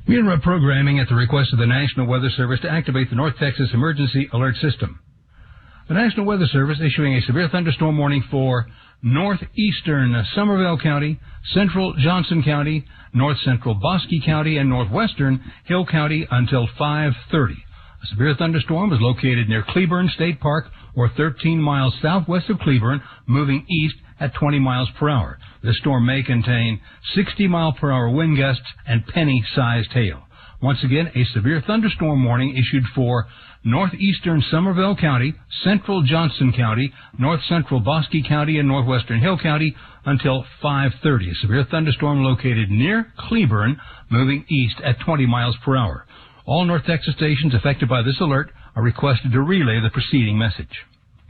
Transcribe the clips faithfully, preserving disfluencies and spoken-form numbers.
We interrupt programming at the request of the National Weather Service to activate the North Texas Emergency Alert System. The National Weather Service issuing a severe thunderstorm warning for northeastern Somervell County, central Johnson County, north central Bosque County, and northwestern Hill County until five thirty. A severe thunderstorm is located near Cleburne State Park or thirteen miles southwest of Cleburne, moving east at twenty miles per hour. This storm may contain sixty mile per hour wind gusts and penny-sized hail. Once again, a severe thunderstorm warning issued for northeastern Somervell County, central Johnson County, north central Bosque County, and northwestern Hill County until five thirty. A severe thunderstorm located near Cleburne, moving east at twenty miles per hour. All North Texas stations affected by this alert are requested to relay the preceding message.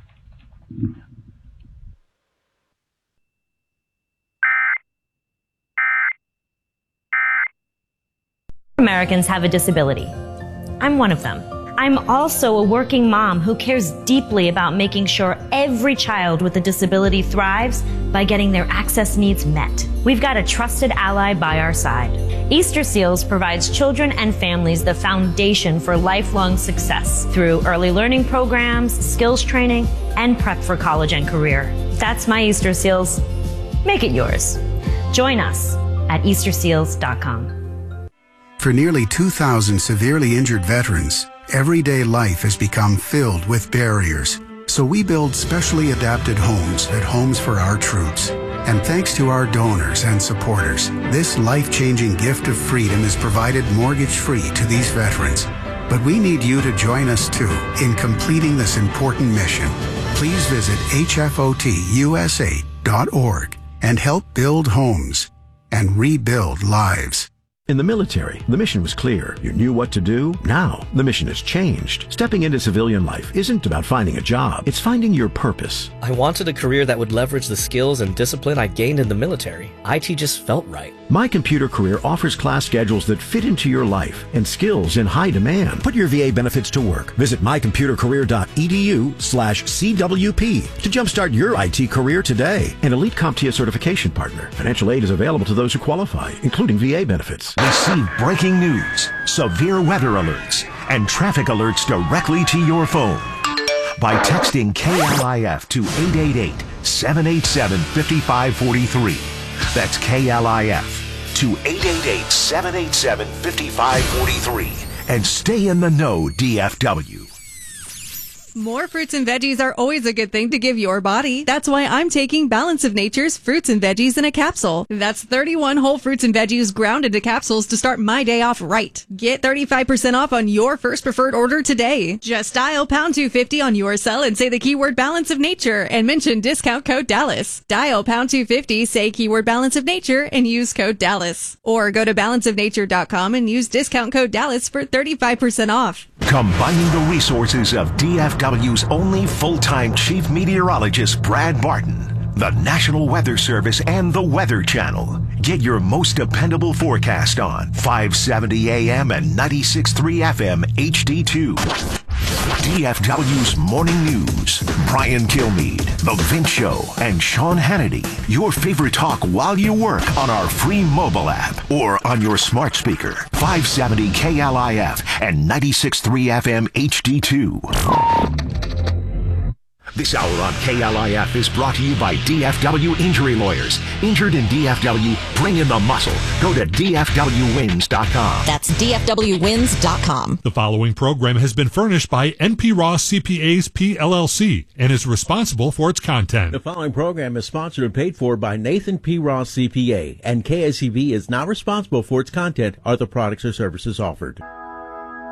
Americans have a disability. I'm one of them. I'm also a working mom who cares deeply about making sure every child with a disability thrives by getting their access needs met. We've got a trusted ally by our side. Easter Seals provides children and families the foundation for lifelong success through early learning programs, skills training, and prep for college and career. That's my Easter Seals. Make it yours. Join us at Easter Seals dot com. For nearly two thousand severely injured veterans, everyday life has become filled with barriers. So we build specially adapted homes at Homes for Our Troops. And thanks to our donors and supporters, this life-changing gift of freedom is provided mortgage-free to these veterans. But we need you to join us too in completing this important mission. Please visit H F O T U S A dot org and help build homes and rebuild lives. In the military, the mission was clear. You knew what to do. Now, the mission has changed. Stepping into civilian life isn't about finding a job. It's finding your purpose. I wanted a career that would leverage the skills and discipline I gained in the military. I T just felt right. My Computer Career offers class schedules that fit into your life and skills in high demand. Put your V A benefits to work. Visit my computer career dot e d u slash C W P to jumpstart your I T career today. An Elite CompTIA certification partner. Financial aid is available to those who qualify, including V A benefits. Receive breaking news, severe weather alerts, and traffic alerts directly to your phone by texting K L I F to eight eight eight, seven eight seven, five five four three. That's K L I F to eight eight eight, seven eight seven, five five four three. And stay in the know, D F W. More fruits and veggies are always a good thing to give your body. That's why I'm taking Balance of Nature's fruits and veggies in a capsule. That's thirty-one whole fruits and veggies ground into capsules to start my day off right. Get thirty-five percent off on your first preferred order today. Just dial pound two fifty on your cell and say the keyword Balance of Nature and mention discount code Dallas. Dial pound two fifty, say keyword Balance of Nature and use code Dallas. Or go to balance of nature dot com and use discount code Dallas for thirty-five percent off. Combining the resources of D F W's only full-time chief meteorologist, Brad Barton, the National Weather Service, and the Weather Channel. Get your most dependable forecast on five seventy A M and ninety-six point three F M H D two. D F W's Morning News. Brian Kilmeade, The Vince Show, and Sean Hannity. Your favorite talk while you work on our free mobile app or on your smart speaker. five seventy K L I F and ninety-six point three F M H D two. This hour on K L I F is brought to you by D F W Injury Lawyers. Injured in D F W, bring in the muscle. Go to D F W wins dot com. That's D F W wins dot com. The following program has been furnished by N P Ross C P As P L L C and is responsible for its content. The following program is sponsored and paid for by Nathan P. Ross C P A, and K S E V is not responsible for its content or the products or services offered.